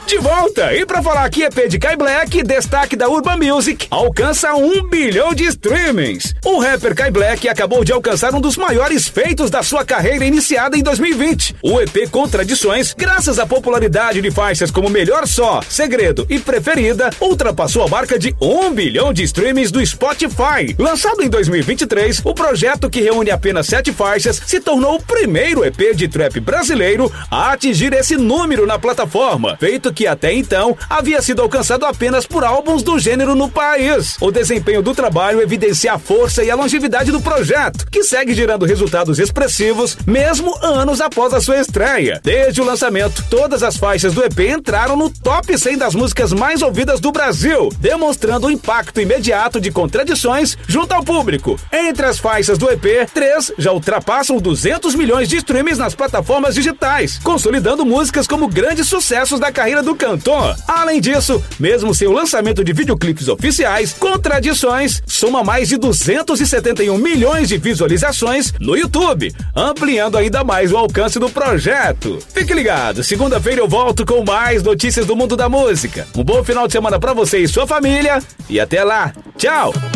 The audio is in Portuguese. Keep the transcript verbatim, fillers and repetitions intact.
de volta! E pra falar que E P de Kai Black, destaque da Urban Music, alcança um bilhão de streamings. O rapper Kai Black acabou de alcançar um dos maiores feitos da sua carreira iniciada em dois mil e vinte. O E P Contradições, graças à popularidade de faixas como Melhor Só, Segredo e Preferida, ultrapassou a marca de um bilhão de streamings do Spotify. Lançado em dois mil e vinte e três, o projeto, que reúne apenas sete faixas, se tornou o primeiro E P de trap brasileiro a atingir esse número na plataforma, feito que até então havia sido alcançado apenas por álbuns do gênero no país. O desempenho do trabalho evidencia a força e a longevidade do projeto, que segue gerando resultados expressivos mesmo anos após a sua estreia. Desde o lançamento, todas as faixas do E P entraram no top cem das músicas mais ouvidas do Brasil, demonstrando o impacto imediato de Contradições junto ao público. Entre as faixas do E P, três já ultrapassam duzentos milhões de streams nas plataformas digitais, consolidando músicas como grandes sucessos da carreira do cantor. Além disso, mesmo sem o lançamento de videoclipes oficiais, Contradições soma mais de duzentos e setenta e um milhões de visualizações no YouTube, ampliando ainda mais o alcance do projeto. Fique ligado, segunda-feira eu volto com mais notícias do mundo da música. Um bom final de semana pra você e sua família e até lá. Tchau!